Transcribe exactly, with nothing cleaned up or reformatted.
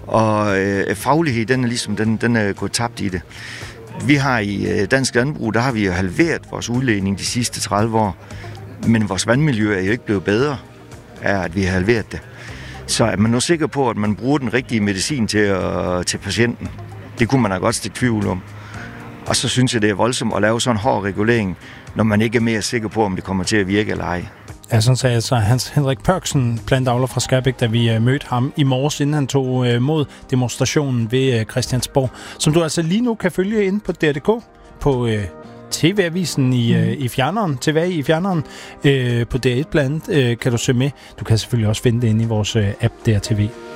og øh, faglighed, den er ligesom, den, den er gået tabt i det. Vi har i øh, dansk landbrug, der har vi jo halveret vores udledning de sidste tredive år, men vores vandmiljø er jo ikke blevet bedre af, at vi har halveret det. Så er man nu sikker på, at man bruger den rigtige medicin til, at, til patienten? Det kunne man da godt stikke tvivl om. Og så synes jeg, det er voldsomt at lave sådan en hård regulering, når man ikke er mere sikker på, om det kommer til at virke eller ej. Ja, sådan sagde altså Hans Henrik Pørksen, plantavler fra Skærbæk, da vi uh, mødte ham i morges, inden han tog uh, mod demonstrationen ved uh, Christiansborg, som du altså lige nu kan følge ind på D R punktum d k, på uh, T V-avisen i, uh, i fjerneren, T V i fjerneren, uh, på D R et blandt andet uh, kan du se med. Du kan selvfølgelig også finde det inde i vores uh, app D R T V.